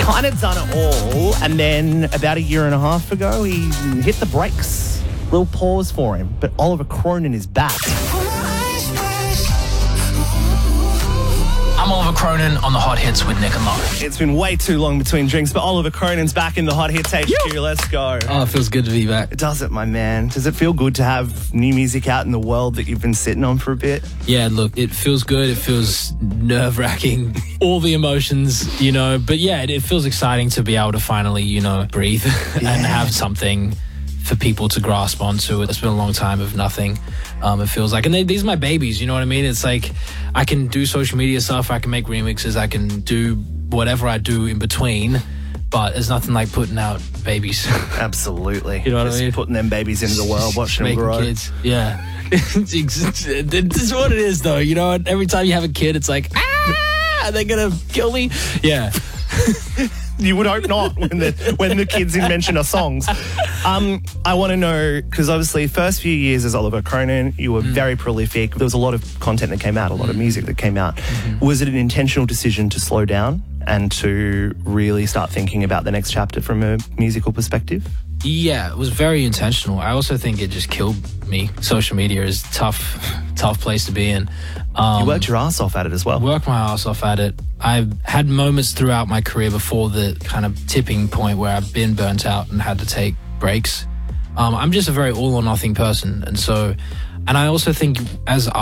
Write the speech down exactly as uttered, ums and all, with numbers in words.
kind of done it all, and then about a year and a half ago, he hit the brakes. Little pause for him, but Oliver Cronin is back. I'm Oliver Cronin on the Hot Hits with Nick and Lauren. It's been way too long between drinks, but Oliver Cronin's back in the Hot Hits H Q. Yo. Let's go. Oh, it feels good to be back. Does it, my man? Does it feel good to have new music out in the world that you've been sitting on for a bit? Yeah, look, it feels good. It feels nerve-wracking. All the emotions, you know. But yeah, it, it feels exciting to be able to finally, you know, breathe yeah. and have something for people to grasp onto. It's been a long time of nothing, um, it feels like. And they, these are my babies, you know what I mean? It's like I can do social media stuff, I can make remixes, I can do whatever I do in between, but there's nothing like putting out babies. Absolutely. You know what Just I mean? Putting them babies into the world, watching them grow. Kids. Yeah. This is what it is, though. You know, every time you have a kid, it's like, ah, are they going to kill me? Yeah. You would hope not when the when the kids in mention are songs. Um, I want to know, because obviously first few years as Oliver Cronin, you were mm. very prolific. There was a lot of content that came out, a lot mm. of music that came out. Mm-hmm. Was it an intentional decision to slow down and to really start thinking about the next chapter from a musical perspective? Yeah, it was very intentional. I also think it just killed me. Social media is a tough, tough place to be in. Um, you worked your ass off at it as well. Worked my ass off at it. I've had moments throughout my career before the kind of tipping point where I've been burnt out and had to take breaks. Um, I'm just a very all or nothing person. And so, and I also think as